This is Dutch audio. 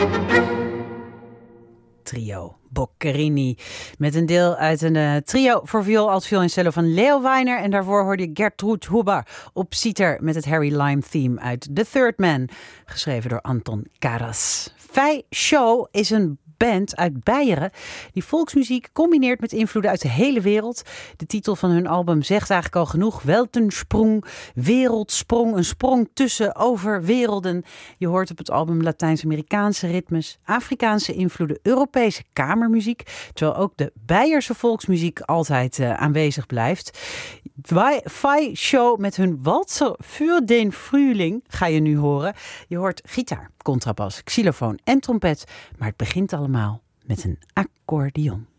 Trio Boccherini. Met een deel uit een trio voor viool, altviool en cello van Leo Weiner. En daarvoor hoorde je Gertrud Huber op citer met het Harry Lime theme uit The Third Man. Geschreven door Anton Karas. Fei Show is een band uit Beieren die volksmuziek combineert met invloeden uit de hele wereld. De titel van hun album zegt eigenlijk al genoeg. Weltensprong, wereldsprong, een sprong tussen over werelden. Je hoort op het album Latijns-Amerikaanse ritmes, Afrikaanse invloeden, Europese kamermuziek, terwijl ook de Beierse volksmuziek altijd aanwezig blijft. Fei Show met hun walser für den Frühling ga je nu horen. Je hoort gitaar, contrabas, xylofoon en trompet, maar het begint allemaal met een accordeon.